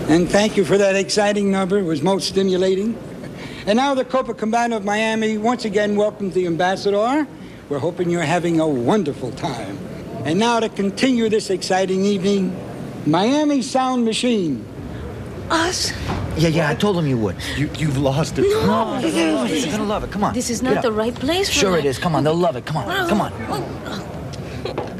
And thank you for that exciting number. It was most stimulating. And now the Copacabana of Miami once again welcomes the ambassador. We're hoping you're having a wonderful time. And now to continue this exciting evening, Miami Sound Machine. Us? Yeah, I told him you would. You've lost it. No. You're gonna love it. Come on. This is Get not up. the right place for Sure that. it is. Come on, they'll love it. Come on. Oh.